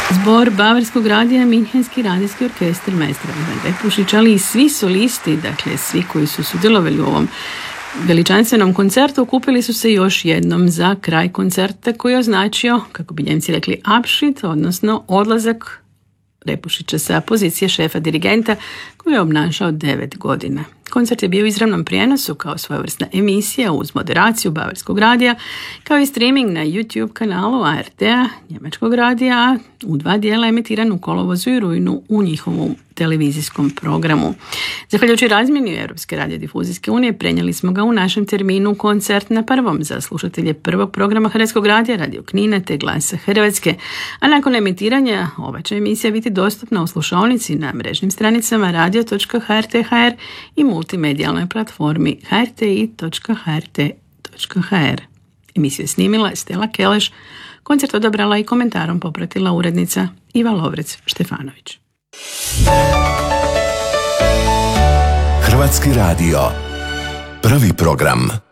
Zbor Bavarskog radija, Minhenski radijski orkestar maestra Ivan Repušić, ali i svi solisti, dakle svi koji su sudjelovali u ovom veličanstvenom koncertu, okupili su se još jednom za kraj koncerta koji je označio, kako bi Njemci rekli, Abschied, odnosno odlazak Repušića sa pozicije šefa dirigenta koju je obnašao 9 godina. Koncert je bio u izravnom prijenosu kao svojevrsna emisija uz moderaciju Bavarskog radija, kao i streaming na YouTube kanalu ARD-a, njemačkog radija, u 2 dijela emitiran u kolovozu i rujnu u njihovom televizijskom programu. Zahvaljujući razmjeni Europske radiodifuzijske unije prenijeli smo ga u našem terminu koncert na prvom za slušatelje prvog programa Hrvatskog radija, Radio Knina te Glasa Hrvatske, a nakon emitiranja ova će emisija biti dostupna u slušaonici na mrežnim stranicama radio.hr.hr i multimedijalnoj platformi hrti.hr.hr. Emisiju je snimila Stella Keleš, koncert odabrala i komentarom popratila urednica Iva Lovrec-Štefanović. Hrvatski radio, prvi program.